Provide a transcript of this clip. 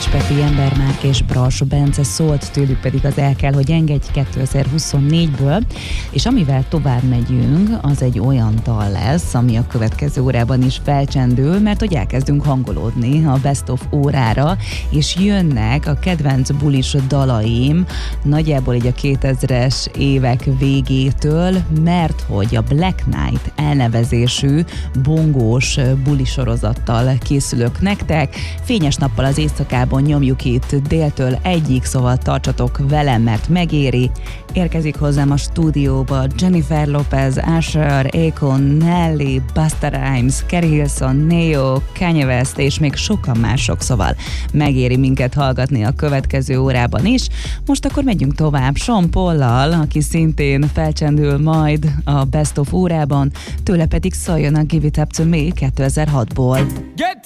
Peti, Embermárk és Brass Bence szólt, tőlük pedig az El kell, hogy engedj 2024-ből, és amivel tovább megyünk, az egy olyan dal lesz, ami a következő órában is felcsendül, mert hogy elkezdünk hangolódni a Best of órára, és jönnek a kedvenc bulis dalaim, nagyjából így a 2000-es évek végétől, mert hogy a Black Knight elnevezésű bongós bulisorozattal készülök nektek. Fényes nappal az éjszakában nyomjuk itt déltől egyig, szóval tartsatok velem, mert megéri. Érkezik hozzám a stúdióba Jennifer Lopez, Usher, Akon, Nelly, Busta Rhymes, Keri Hilson, Neo, Kanye West és még sokan mások, szóval megéri minket hallgatni a következő órában is. Most akkor megyünk tovább Sean Paul-lal, aki szintén felcsendül majd a Best of órában, tőle pedig szóljon a Give It Up To Me 2006-ból. Get